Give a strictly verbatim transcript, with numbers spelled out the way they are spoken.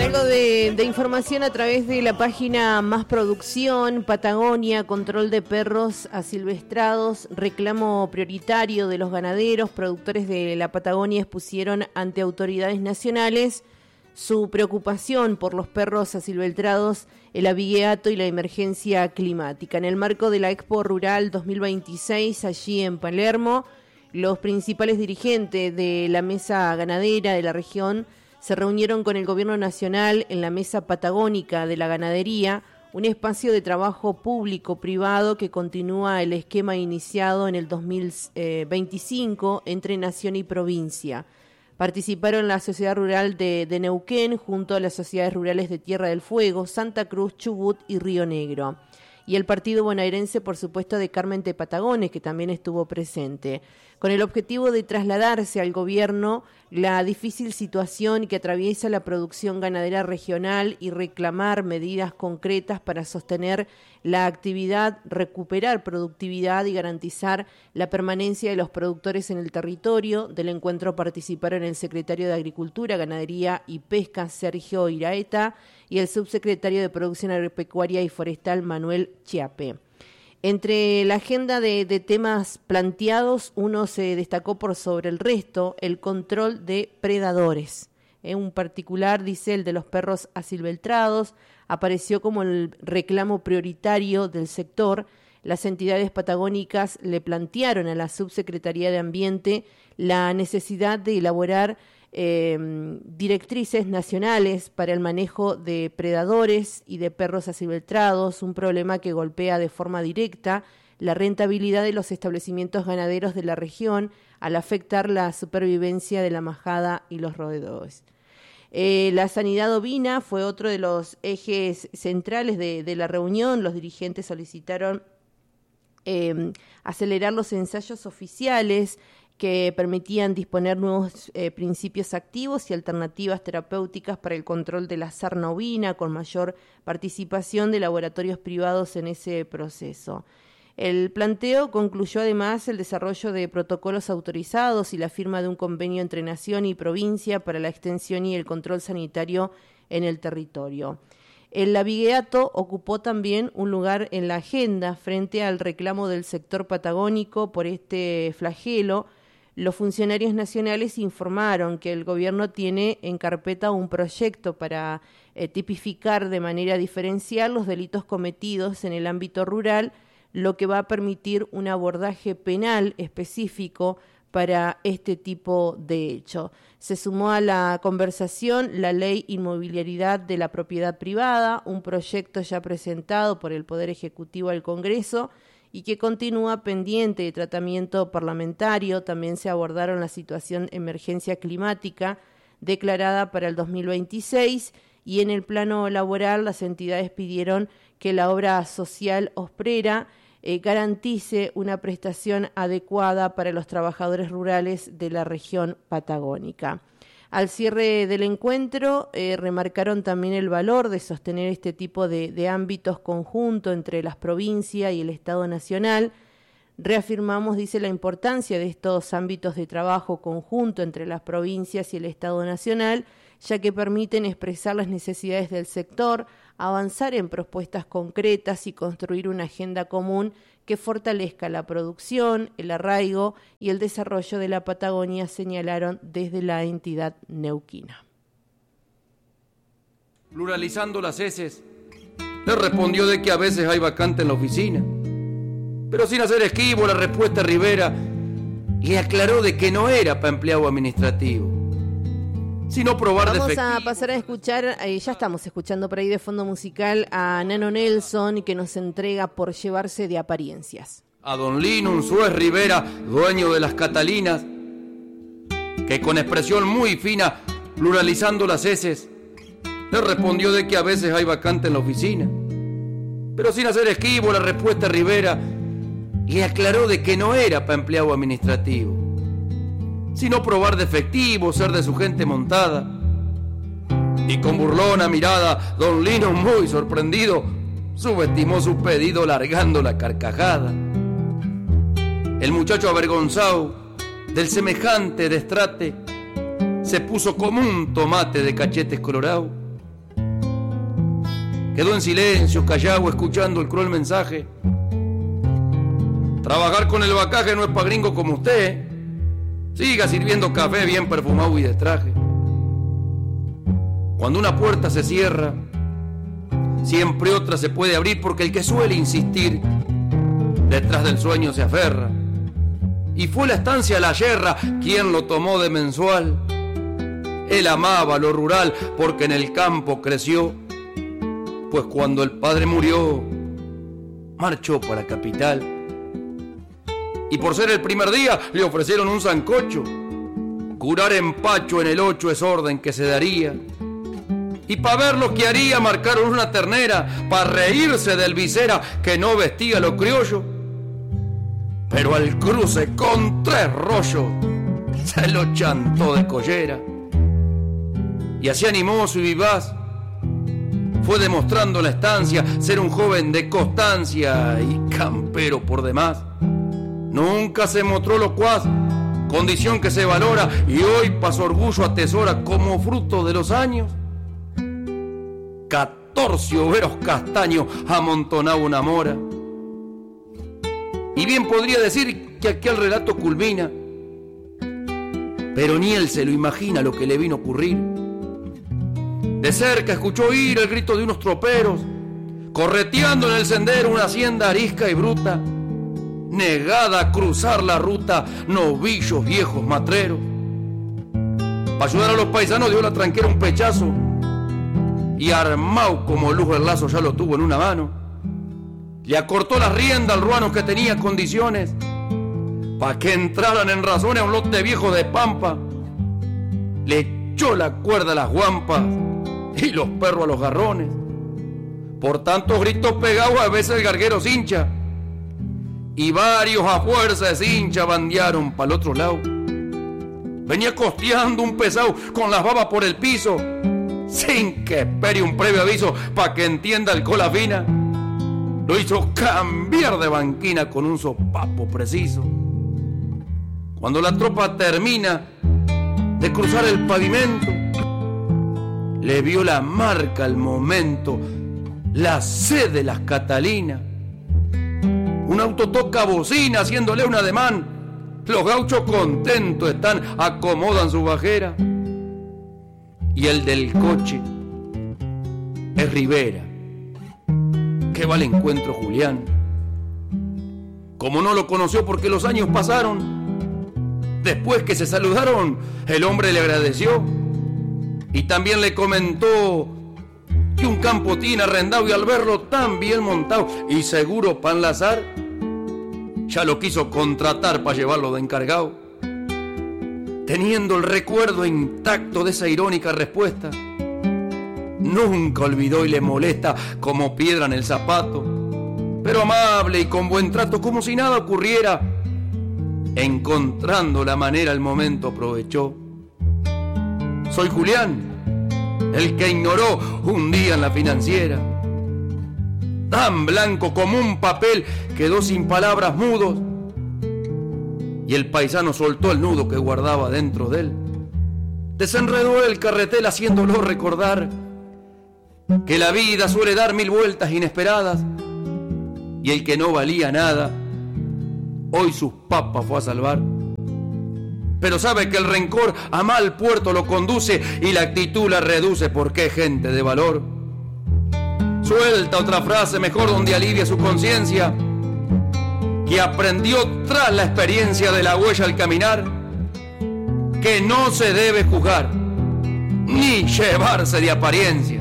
Algo de, de información a través de la página Más Producción. Patagonia, control de perros asilvestrados, reclamo prioritario de los ganaderos. Productores de la Patagonia expusieron ante autoridades nacionales su preocupación por los perros asilvestrados, el abigeato y la emergencia climática. En el marco de la Expo Rural dos mil veintiséis, allí en Palermo, los principales dirigentes de la mesa ganadera de la región se reunieron con el gobierno nacional en la mesa patagónica de la ganadería, un espacio de trabajo público-privado que continúa el esquema iniciado en el dos mil veinticinco entre nación y provincia. Participaron la Sociedad Rural de, de Neuquén junto a las sociedades rurales de Tierra del Fuego, Santa Cruz, Chubut y Río Negro. Y el partido bonaerense, por supuesto, de Carmen de Patagones, que también estuvo presente, con el objetivo de trasladarse al gobierno la difícil situación que atraviesa la producción ganadera regional y reclamar medidas concretas para sostener la actividad, recuperar productividad y garantizar la permanencia de los productores en el territorio. Del encuentro participaron el secretario de Agricultura, Ganadería y Pesca, Sergio Iraeta, y el subsecretario de Producción Agropecuaria y Forestal, Manuel Chiape. Entre la agenda de, de temas planteados, uno se destacó por sobre el resto, el control de predadores. En un particular, dice, el de los perros asilvestrados, apareció como el reclamo prioritario del sector. Las entidades patagónicas le plantearon a la Subsecretaría de Ambiente la necesidad de elaborar Eh, directrices nacionales para el manejo de predadores y de perros asilvestrados, un problema que golpea de forma directa la rentabilidad de los establecimientos ganaderos de la región al afectar la supervivencia de la majada y los roedores. Eh, la sanidad ovina fue otro de los ejes centrales de, de la reunión. Los dirigentes solicitaron eh, acelerar los ensayos oficiales que permitían disponer nuevos eh, principios activos y alternativas terapéuticas para el control de la sarna ovina, con mayor participación de laboratorios privados en ese proceso. El planteo concluyó además el desarrollo de protocolos autorizados y la firma de un convenio entre nación y provincia para la extensión y el control sanitario en el territorio. El abigeato ocupó también un lugar en la agenda frente al reclamo del sector patagónico por este flagelo. Los funcionarios nacionales informaron que el gobierno tiene en carpeta un proyecto para eh, tipificar de manera diferencial los delitos cometidos en el ámbito rural, lo que va a permitir un abordaje penal específico para este tipo de hecho. Se sumó a la conversación la Ley Inmobiliariedad de la Propiedad Privada, un proyecto ya presentado por el Poder Ejecutivo al Congreso y que continúa pendiente de tratamiento parlamentario. También se abordaron la situación emergencia climática declarada para el dos mil veintiséis, y en el plano laboral las entidades pidieron que la obra social Osprera eh, garantice una prestación adecuada para los trabajadores rurales de la región patagónica. Al cierre del encuentro, eh, remarcaron también el valor de sostener este tipo de, de ámbitos conjuntos entre las provincias y el Estado Nacional. Reafirmamos, dice, la importancia de estos ámbitos de trabajo conjunto entre las provincias y el Estado Nacional, ya que permiten expresar las necesidades del sector, avanzar en propuestas concretas y construir una agenda común que fortalezca la producción, el arraigo y el desarrollo de la Patagonia, señalaron desde la entidad neuquina. Pluralizando las heces, le respondió de que a veces hay vacante en la oficina, pero sin hacer esquivo la respuesta Rivera, y aclaró de que no era para empleado administrativo, sino probar de Vamos efectivo. a pasar a escuchar, eh, ya estamos escuchando por ahí de fondo musical a Nano Nelson, que nos entrega Por llevarse de apariencias. A don Lino Unzuez Rivera, dueño de las Catalinas, que con expresión muy fina, pluralizando las heces, le respondió de que a veces hay vacante en la oficina, pero sin hacer esquivo la respuesta Rivera, y aclaró de que no era para empleado administrativo, sino probar de efectivo, ser de su gente montada. Y con burlona mirada, don Lino, muy sorprendido, subestimó su pedido largando la carcajada. El muchacho avergonzado del semejante destrate se puso como un tomate de cachetes colorados quedó en silencio, callado, escuchando el cruel mensaje. Trabajar con el bacaje no es pa' gringo como usted. Siga sirviendo café bien perfumado y de traje. Cuando una puerta se cierra, siempre otra se puede abrir, porque el que suele insistir detrás del sueño se aferra. Y fue la estancia La Yerra quien lo tomó de mensual. Él amaba lo rural porque en el campo creció, pues cuando el padre murió, marchó para la capital. Y por ser el primer día le ofrecieron un sancocho. Curar empacho en el ocho es orden que se daría. Y para ver lo que haría marcaron una ternera, para reírse del visera que no vestía lo criollo. Pero al cruce con tres rollos se lo chantó de collera. Y así animoso y vivaz fue demostrando la estancia ser un joven de constancia y campero por demás. Nunca se mostró locuaz, condición que se valora, y hoy pa' su orgullo atesora como fruto de los años catorce overos castaños amontonaba una mora. Y bien podría decir que aquel relato culmina, pero ni él se lo imagina lo que le vino a ocurrir. De cerca escuchó oír el grito de unos troperos, correteando en el sendero una hacienda arisca y bruta, negada a cruzar la ruta, novillos viejos matreros. Para ayudar a los paisanos dio la tranquera un pechazo, y armado como lujo el lazo ya lo tuvo en una mano. Le acortó la rienda al ruano que tenía condiciones, pa' que entraran en razones a un lote viejo de pampa. Le echó la cuerda a las guampas y los perros a los garrones. Por tantos gritos pegados a veces el garguero se hincha, y varios a fuerza de cincha bandearon pa'l otro lado. Venía costeando un pesado con las babas por el piso, sin que espere un previo aviso pa' que entienda el cola fina. Lo hizo cambiar de banquina con un sopapo preciso. Cuando la tropa termina de cruzar el pavimento, le vio la marca al momento, la C de las Catalinas. Un auto toca bocina haciéndole un ademán. Los gauchos contentos están, acomodan su bajera. Y el del coche es Rivera, que va al encuentro Julián. Como no lo conoció porque los años pasaron, después que se saludaron, el hombre le agradeció y también le comentó que un campotín arrendado, y al verlo tan bien montado y seguro para enlazar, ya lo quiso contratar para llevarlo de encargado. Teniendo el recuerdo intacto de esa irónica respuesta, nunca olvidó y le molesta como piedra en el zapato, pero amable y con buen trato, como si nada ocurriera, encontrando la manera al momento aprovechó. Soy Julián, el que ignoró un día en la financiera. Tan blanco como un papel quedó sin palabras mudos, y el paisano soltó el nudo que guardaba dentro de él. Desenredó el carretel haciéndolo recordar que la vida suele dar mil vueltas inesperadas, y el que no valía nada hoy sus papas fue a salvar. Pero sabe que el rencor a mal puerto lo conduce y la actitud la reduce, porque es gente de valor. Suelta otra frase mejor donde alivia su conciencia, que aprendió tras la experiencia de la huella al caminar, que no se debe juzgar ni llevarse de apariencia.